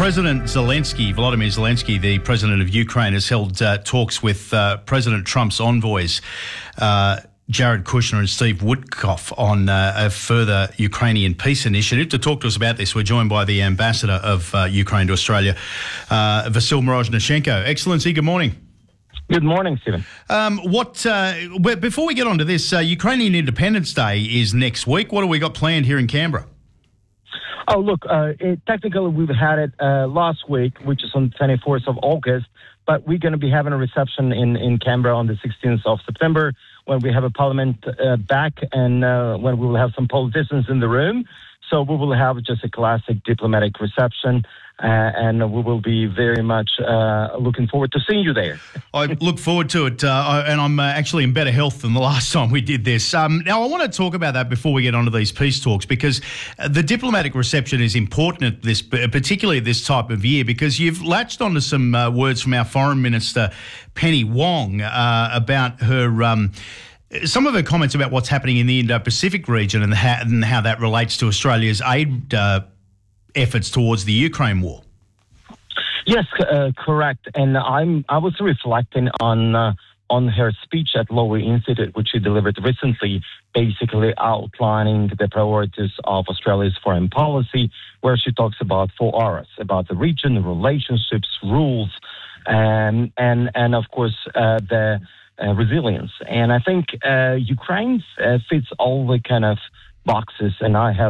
President Volodymyr Zelensky, the president of Ukraine, has held talks with President Trump's envoys, Jared Kushner and Steve Witkoff, on a further Ukrainian peace initiative. To talk to us about this, we're joined by the ambassador of Ukraine to Australia, Vasyl Murozhnyshenko. Excellency, good morning. Good morning, Stephen. Before we get on to this, Ukrainian Independence Day is next week. What have we got planned here in Canberra? Oh, look, technically we've had it last week, which is on the 24th of August, but we're going to be having a reception in Canberra on the 16th of September when we have a parliament back and when we will have some politicians in the room. So we will have just a classic diplomatic reception, and we will be very much looking forward to seeing you there. I look forward to it, and I'm actually in better health than the last time we did this. Now, I want to talk about that before we get onto these peace talks, because the diplomatic reception is important at this, particularly at this type of year, because you've latched onto some words from our Foreign Minister, Penny Wong, about her... some of her comments about what's happening in the Indo-Pacific region and how that relates to Australia's aid efforts towards the Ukraine war. Yes, correct. And I was reflecting on her speech at Lowy Institute, which she delivered recently, basically outlining the priorities of Australia's foreign policy, where she talks about 4 R's, about the region, relationships, rules, and of course the resilience. And I think Ukraine fits all the kind of boxes, and I have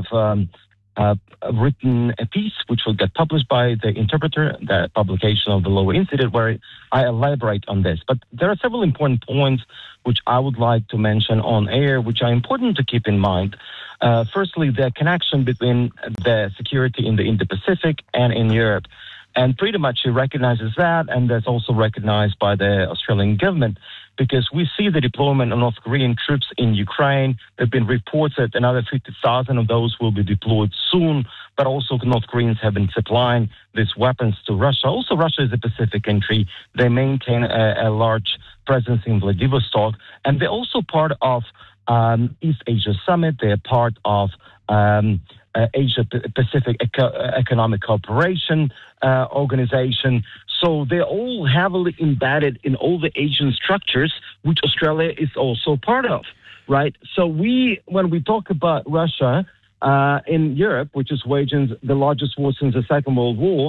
written a piece which will get published by The Interpreter, the publication of the Lowy Institute, where I elaborate on this. But there are several important points which I would like to mention on air, which are important to keep in mind. Firstly, the connection between the security in the Indo-Pacific and in Europe. And pretty much she recognizes that, and that's also recognized by the Australian government, because we see the deployment of North Korean troops in Ukraine. There have been reports that another 50,000 of those will be deployed soon, but also North Koreans have been supplying these weapons to Russia. Also, Russia is a Pacific country. They maintain a large presence in Vladivostok, and they're also part of East Asia Summit. They're part of Asia-Pacific Economic Cooperation Organization. So they're all heavily embedded in all the Asian structures, which Australia is also part of, right? So when we talk about Russia in Europe, which is waging the largest war since the Second World War,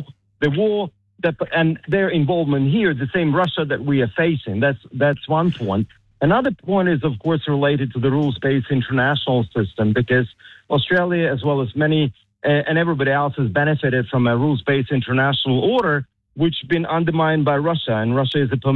and their involvement here, the same Russia that we are facing, that's one point. Another point is, of course, related to the rules-based international system, because Australia, as well as many and everybody else, has benefited from a rules-based international order, which has been undermined by Russia, and Russia is a